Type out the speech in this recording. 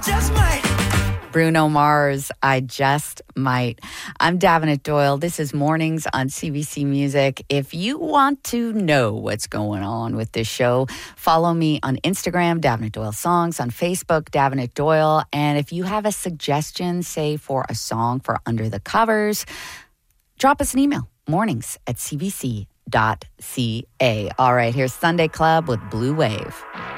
just might. Bruno Mars, I Just Might. I'm Davenant Doyle. This is Mornings on CBC Music. If you want to know what's going on with this show, follow me on Instagram, Davenant Doyle Songs, on Facebook, Davenant Doyle. And if you have a suggestion, say for a song for Under the Covers, drop us an email, mornings@cbc.ca. All right, here's Sunday Club with Blue Wave.